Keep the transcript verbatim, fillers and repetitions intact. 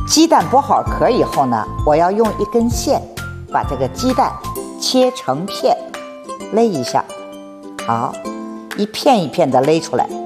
鸡蛋剥好壳以后呢，我要用一根线把这个鸡蛋切成片，勒一下，好，一片一片的勒出来。